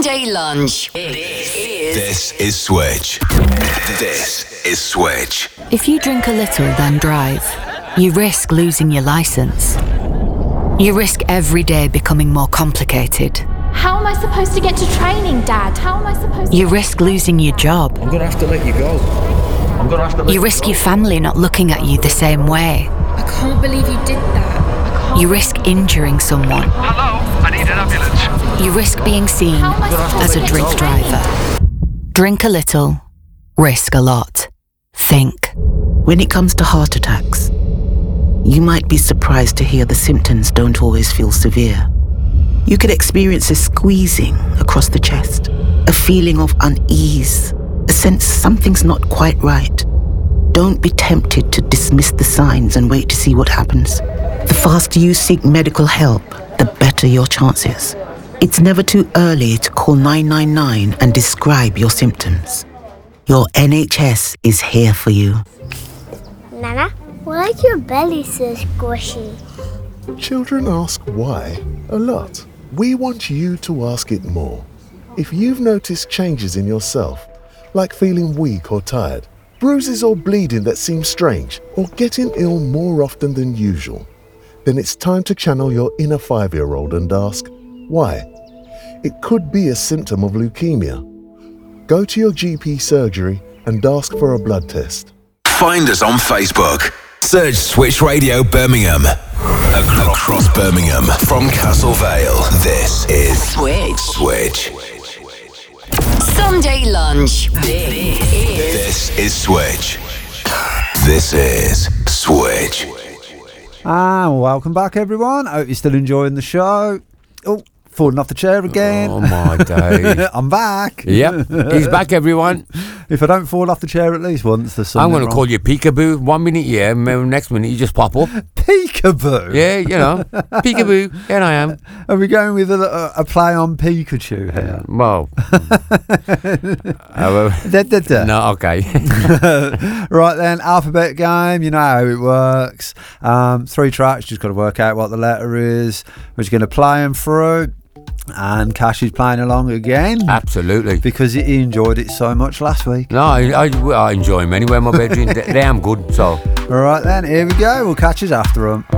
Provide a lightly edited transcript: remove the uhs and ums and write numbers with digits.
Sunday lunch. This is Switch. This is Switch. If you drink a little, then drive, you risk losing your license. You risk every day becoming more complicated. How am I supposed to get to training, Dad? How am I supposed to... You risk losing your job. I'm gonna have to let you go. You risk your family not looking at you the same way. I can't believe you did that. You risk injuring someone. Hello, I need an ambulance. You risk being seen as a drink driver. Drink a little, risk a lot. Think. When it comes to heart attacks, you might be surprised to hear the symptoms don't always feel severe. You could experience a squeezing across the chest, a feeling of unease, a sense something's not quite right. Don't be tempted to dismiss the signs and wait to see what happens. The faster you seek medical help, the better your chances. It's never too early to call 999 and describe your symptoms. Your NHS is here for you. Nana, why is your belly so squishy? Children ask why a lot. We want you to ask it more. If you've noticed changes in yourself, like feeling weak or tired, bruises or bleeding that seem strange, or getting ill more often than usual, then it's time to channel your inner 5-year-old and ask, why? It could be a symptom of leukemia. Go to your GP surgery and ask for a blood test. Find us on Facebook. Search Switch Radio Birmingham. Across Birmingham, from Castle Vale, this is Switch. Sunday lunch. This is Switch. This is Switch. And welcome back, everyone. I hope you're still enjoying the show. Oh, falling off the chair again. Oh, my days. I'm back. Yep, he's back, everyone. If I don't fall off the chair at least once, there's something I'm going to call you Peekaboo. 1 minute, yeah, next minute you just pop up. Peekaboo? Yeah, you know, Peekaboo. Here I am. Are we going with a play on Pikachu here? Well. No, okay. Right then, alphabet game, you know how it works. 3 tracks, just got to work out what the letter is. We're just going to play them through. And Cash is playing along again. Absolutely. Because he enjoyed it so much last week. No, I enjoy them anyway in my bedroom. They am good, so. All right then, here we go. We'll catch us after them.